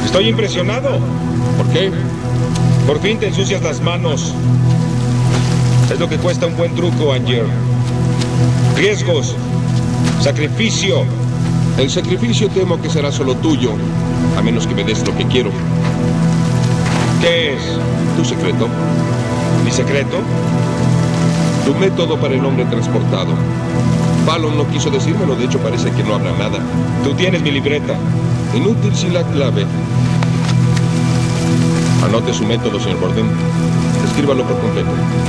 Estoy impresionado. ¿Por qué? Por fin te ensucias las manos. Es lo que cuesta un buen truco, Angier. Riesgos. Sacrificio. El sacrificio temo que será solo tuyo, a menos que me des lo que quiero. ¿Qué es? ¿Tu secreto? ¿Mi secreto? Tu método para el hombre transportado. Fallon no quiso decírmelo, de hecho parece que no habrá nada. Tú tienes mi libreta. Inútil sin la clave. Anote su método, señor Borden. Escríbalo por completo.